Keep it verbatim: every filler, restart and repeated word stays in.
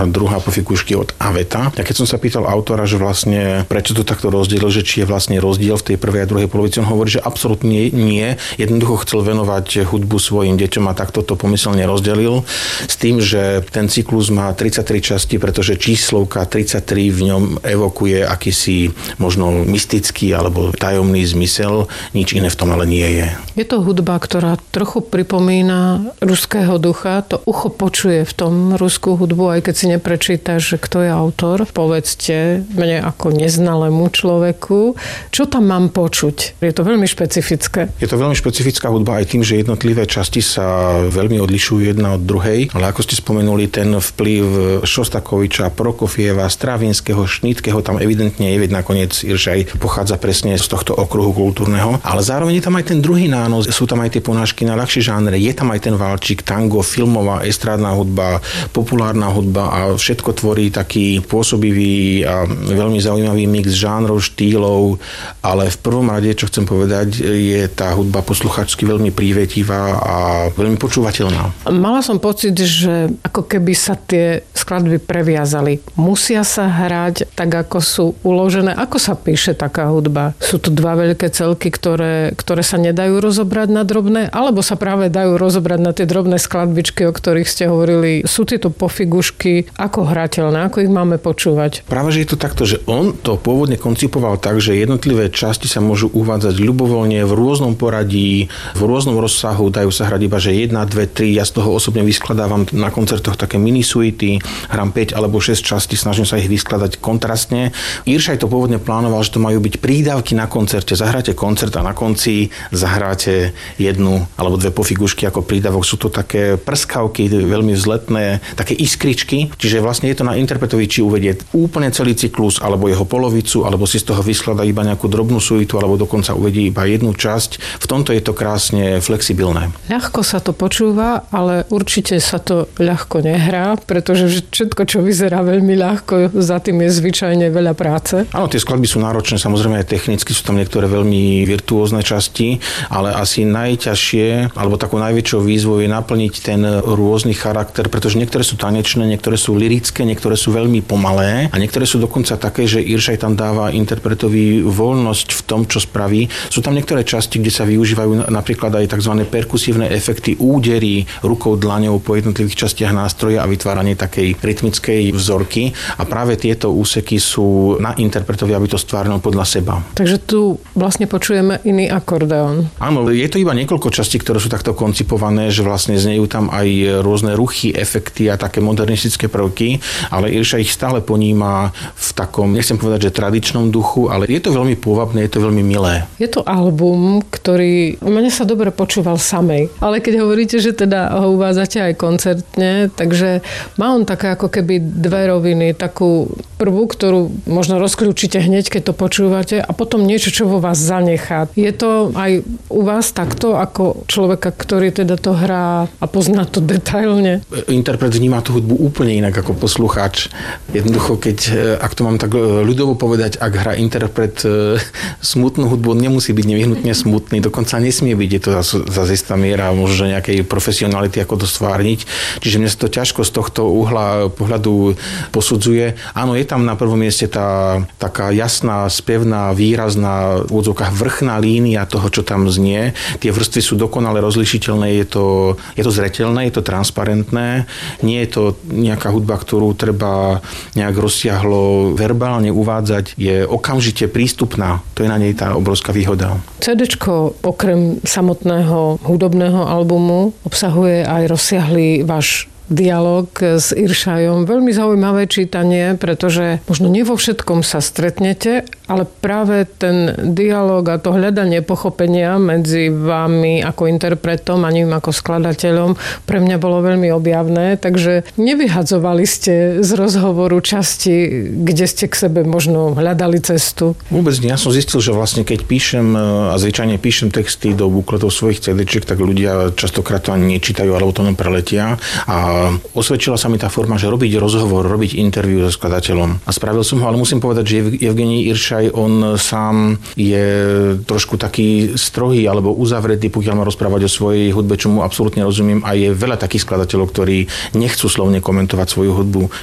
a druhá po figušky od Aveta. A keď som sa pýtal autora, že vlastne prečo to takto rozdielil, že či je vlastne rozdiel v tej prvej a druhej polovici, on hovorí, že absolútne nie. Jednoducho chcel venovať hudbu svojim deťom a takto to pomyselne rozdelil s tým, že ten cyklus má tridsaťtri časti, pretože číslovka tridsaťtri v ňom evokuje akýsi možno mystický alebo tajomný zmysel, nič iné v tom ale nie je. Je to hudba, ktorá trochu pripomína ruského ducha, to ucho počuje v tom ruskú hudbu, aj keď si neprečítaš, že kto je autor. Povedzte mne ako neznalému človeku, čo tam mám počuť. Je to veľmi špecifické. Je to veľmi špecifická hudba aj tým, že jednotlivé časti sa veľmi odlišujú jedna od druhej, ale ako ste spomenuli, ten vplyv Šostakoviča, Prokofieva, Stravinského, Šnitského tam evidentne je, veď nakoniec Iršaj pochádza presne z tohto okruhu kultúrneho, ale zároveň je tam aj ten druhý nános, sú tam aj tie ponášky na ľahšie žánre, je tam aj ten valčík, tango, filmová, estrádna hudba, populárna hudba a všetko tvorí taký pôsobivý a veľmi zaujímavý mix žánrov, štýlov, ale v prvom rade, čo chcem povedať, je tá hudba posluchačsky veľmi prívetivá a veľmi počúvateľná. Mala som pocit, že ako keby sa tie skladby previazali. Musia sa hrať tak, ako sú uložené. Ako sa píše taká hudba? Sú tu dva veľké celky, ktoré, ktoré sa nedajú rozobrať na drobné, alebo sa práve dajú rozobrať na tie drobné skladbičky, o ktorých ste hovorili. Sú tieto pofigušky ako hrateľné? Ako ich máme počúvať? Práve, že je to takto, že on to pôvodne koncipoval tak, že jednotlivé časti sa môžu uvádzať ľubovoľne v rôznom poradí, v rôznom rozsahu, dajú sa hrať iba, že jedna, dve, tri. Ja z toho osobne vyskladávam na koncertoch také minisuity, hrám päť alebo šesť častí, snažím sa ich vyskladať kontrastne. Iršaj to pôvodne plánoval, že to majú byť prídavky na koncerte. Zahráte koncert a na konci zahráte jednu alebo dve pofigušky ako prídavok. Sú to také prskavky, veľmi vzletné, také iskričky. Čiže vlastne je to na interpretovi, či uvedie úplne celý cyklus, alebo jeho polovicu, alebo si z toho vyskladá iba nejakú drobnú suitu, alebo dokonca uvedie iba jednu časť. V tomto je to krásne flexibilné. Ľahko sa to počúva, ale určite sa to ľahko nehrá, pretože všetko, čo vyzerá veľmi ľahko, za tým je zvyčajne veľa práce. Áno, tie skladby sú náročné, samozrejme aj technicky, sú tam niektoré veľmi virtuózne časti, ale asi najťažšie, alebo takou najväčšou výzvou je naplniť ten rôzny charakter, pretože niektoré sú tanečné, niektoré sú lyrické, niektoré sú veľmi pomalé a niektoré sú dokonca také, že Iršaj tam dáva interpretovi voľnosť v tom, čo spraví. Sú tam niektoré časti, kde sa využívajú napríklad aj tzv. Perkusívne efekty, údery rukou, dlaňou po jednotlivých častiach nástroja a vytváranie takej rytmickej vzorky a práve tieto úseky sú na interpretovi, aby to stvárnil podľa seba. Takže tu vlastne počujeme iný akordeón. Áno, je to iba niekoľko častí, ktoré sú takto koncipované, že vlastne znejú tam aj rôzne ruchy, efekty a také modernistické prvky, ale Irša ich stále poníma v takom, nechcem povedať, že tradičnom duchu, ale je to veľmi pôvabné, je to veľmi milé. Je to album, ktorý mne sa dobre počúval samej, ale keď hovoríte, že teda ho uvádzate aj koncertne, takže má on také ako keby dve roviny, takú prvú, ktorú možno rozkľúčite hneď, keď to počúvate a potom niečo, čo vo vás zanechá. Je to aj u vás takto, ako človeka, ktorý teda to hrá a pozná to detailne? Interpret vníma tú hudbu úplne inak ako poslucháč. Jednoducho, keď, ak to mám tak ľudovo povedať, ak hrá interpret smutnú hudbu, nemusí byť nevyhnutne smutný, dokonca nesmie byť, je to zase istá miera možno nejakej profesionality, ako to stvárniť. Čiže mne sa to ťažko z tohto uhla pohľadu posudzuje. Áno, je tam na prvom mieste tá taká jasná, spevná, výrazná, v odzvukách vrchná línia toho, čo tam znie. Tie vrstvy sú dokonale rozlišiteľné, je to, je to zreteľné, je to transparentné. Nie je to nejaká hudba, ktorú treba nejak rozsiahlo verbálne uvádzať. Je okamžite prístupná. To je na nej tá obrovská výhoda. CDčko okrem samotného hudobného albumu obsahuje aj rozsiahly váš dialog s Iršajom. Veľmi zaujímavé čítanie, pretože možno nie vo všetkom sa stretnete, ale práve ten dialog a to hľadanie pochopenia medzi vami ako interpretom a ním ako skladateľom pre mňa bolo veľmi objavné, takže nevyhadzovali ste z rozhovoru časti, kde ste k sebe možno hľadali cestu. Vôbec nie. Ja som zistil, že vlastne keď píšem a zvyčajne píšem texty do bukletov svojich cédéčiek, tak ľudia častokrát to ani nečítajú alebo to len preletia a osvedčila sa mi tá forma, že robiť rozhovor, robiť interview so skladateľom. A spravil som ho, ale musím povedať, že Evgenij Iršaj, on sám je trošku taký strohý alebo uzavretý, pokiaľ má rozprávať o svojej hudbe, čo mu absolútne rozumiem. A je veľa takých skladateľov, ktorí nechcú slovne komentovať svoju hudbu.